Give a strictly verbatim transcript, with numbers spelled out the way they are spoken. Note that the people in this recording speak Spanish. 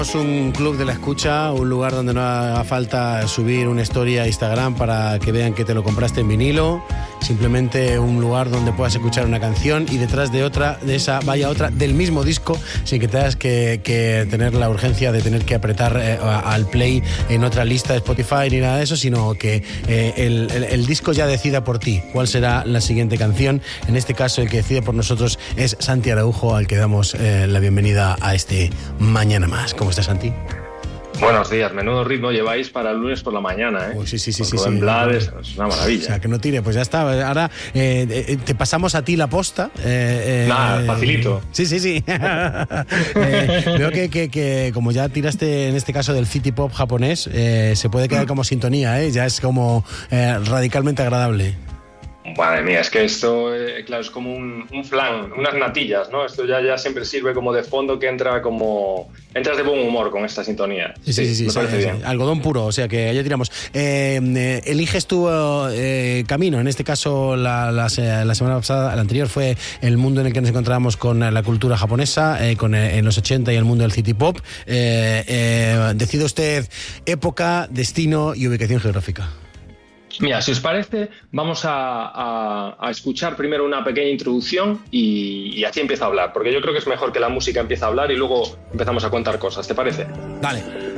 Es un club de la escucha, un lugar donde no haga falta subir una historia a Instagram para que vean que te lo compraste en vinilo, simplemente un lugar donde puedas escuchar una canción y detrás de otra, de esa vaya otra del mismo disco, sin que tengas que, que tener la urgencia de tener que apretar eh, al play en otra lista de Spotify ni nada de eso, sino que eh, el, el, el disco ya decida por ti cuál será la siguiente canción. En este caso el que decide por nosotros es Santi Araujo, al que damos eh, la bienvenida a este Mañana Más. ¿Cómo estás, Santi? Buenos días, menudo ritmo lleváis para el lunes por la mañana, ¿eh? Uy, sí, sí, sí, sí, Rubén sí. Blades, es una maravilla. O sea, que no tire, pues ya está. Ahora eh, eh, te pasamos a ti la posta. Eh, eh, Nada, facilito. Sí, sí, sí. eh, veo que, que, que como ya tiraste en este caso del city pop japonés, eh, se puede quedar como sintonía, ¿eh? Ya es como eh, radicalmente agradable. Madre mía, es que esto, eh, claro, es como un, un flan, unas natillas, ¿no? Esto ya, ya siempre sirve como de fondo, que entra como... Entras de buen humor con esta sintonía. Sí, sí, sí, sí, me sí, parece sí, bien. sí. Algodón puro, o sea que ya tiramos. Eh, eh, eliges tu eh, camino, en este caso la, la, la semana pasada, la anterior fue el mundo en el que nos encontrábamos con la cultura japonesa, eh, con eh, en los ochenta y el mundo del city pop. Eh, eh, decide usted época, destino y ubicación geográfica. Mira, si os parece, vamos a, a, a escuchar primero una pequeña introducción y, y así empieza a hablar, porque yo creo que es mejor que la música empiece a hablar y luego empezamos a contar cosas, ¿te parece? Dale.